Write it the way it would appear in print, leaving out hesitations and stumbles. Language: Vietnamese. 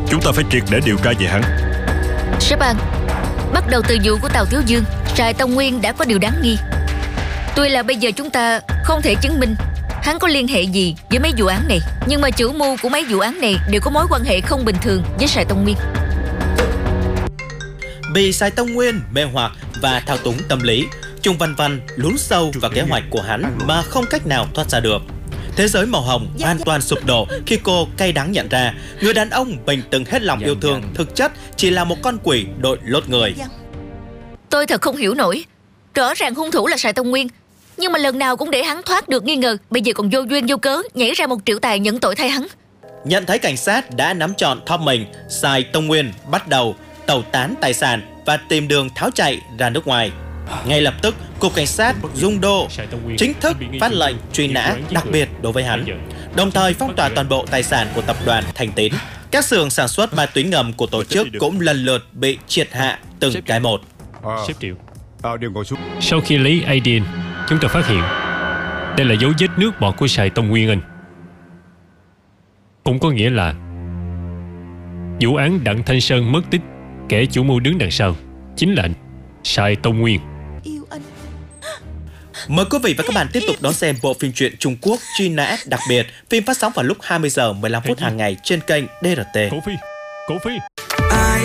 Chúng ta phải triệt để điều tra về hắn. Sếp An, bắt đầu từ vụ của Tào Thiếu Dương, Sài Tông Nguyên đã có điều đáng nghi. Tuy là bây giờ chúng ta không thể chứng minh hắn có liên hệ gì với mấy vụ án này, nhưng mà chủ mưu của mấy vụ án này đều có mối quan hệ không bình thường với Sài Tông Nguyên. Bị Sài Tông Nguyên mê hoặc và thao túng tâm lý, Trung Văn Văn lún sâu vào kế hoạch của hắn mà không cách nào thoát ra được. Thế giới màu hồng hoàn toàn sụp đổ khi cô cay đắng nhận ra người đàn ông mình từng hết lòng yêu thương thực chất chỉ là một con quỷ đội lốt người. Tôi thật không hiểu nổi. Rõ ràng hung thủ là Sài Tông Nguyên, nhưng mà lần nào cũng để hắn thoát được nghi ngờ, bây giờ còn vô duyên vô cớ nhảy ra 1 triệu tài nhận tội thay hắn. Nhận thấy cảnh sát đã nắm trọn thóp mình, Sài Tông Nguyên bắt đầu tẩu tán tài sản và tìm đường tháo chạy ra nước ngoài. Ngay lập tức, Cục Cảnh sát Dung Đô chính thức phát lệnh truy nã đặc biệt đối với hắn, đồng thời phong tỏa toàn bộ tài sản của tập đoàn Thành Tín. Các xưởng sản xuất ma túy ngầm của tổ chức cũng lần lượt bị triệt hạ từng cái một. Sếp Triệu, sau khi lấy ADN, chúng ta phát hiện đây là dấu vết nước bọt của Sài Tông Nguyên anh. Cũng có nghĩa là vụ án Đặng Thanh Sơn mất tích, kẻ chủ mưu đứng đằng sau chính là Sài Tông Nguyên. Mời quý vị và các bạn tiếp tục đón xem bộ phim truyện Trung Quốc Truy nã đặc biệt. Phim phát sóng vào lúc 20 giờ 15 phút hàng ngày trên kênh DRT. Cổ Phi